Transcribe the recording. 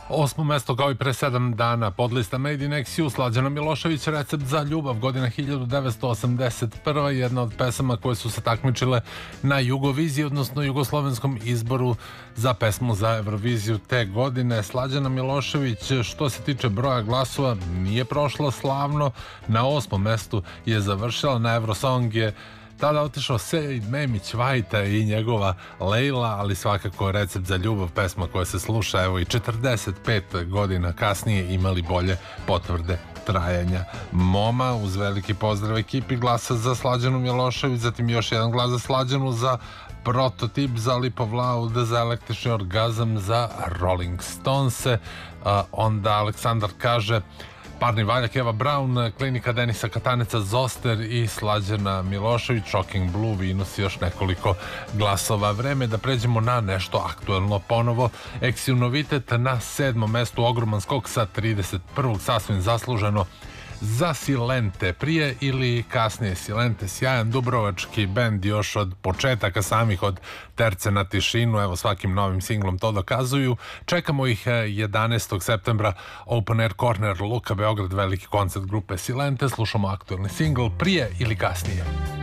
Osmo mesto kao i pre 7 dana podlista Made in XU, Slađana Milošević, Recept za ljubav, godina 1981. Jedna od pesama koje su se takmičile na Jugoviziji, odnosno jugoslovenskom izboru za pesmu za Euroviziju te godine. Slađana Milošević, što se tiče broja glasova, nije prošla slavno. Na 8. mestu je završila, na Eurosong je tada otišao Sejid Memić Vajta i njegova Lejla, ali svakako Recept za ljubav, pesma koja se sluša evo i 45 godina kasnije, imali bolje potvrde trajanja. Moma, uz veliki pozdrav ekipi, glasa za Slađanu Milošević, zatim još jedan glas za Slađanu, za Prototip, za Lipov Laud, za Električni orgazam, za Rolling Stones. Onda Aleksandar kaže Parni valjak, Eva Braun, Klinika Denisa Kataneca, Zoster i Slađana Milošević, Shocking Blue, Venus i još nekoliko glasova. Vreme da pređemo na nešto aktuelno ponovo. XU novitet na 7. mestu, ogroman skok sa 31. sasvim zasluženo za Silente. Prije ili kasnije Silente, sjajan dubrovački bend još od početaka samih, od Terce na tišinu, evo svakim novim singlom to dokazuju. Čekamo ih 11. septembra, Open Air Corner, Luka Beograd, veliki koncert grupe Silente. Slušamo aktuelni singl Prije ili kasnije.